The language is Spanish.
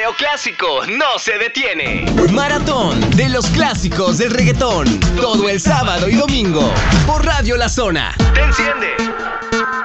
conteo clásico no se detiene. Maratón de los clásicos del reggaetón. Todo el sábado y domingo por Radio La Zona. Te enciende.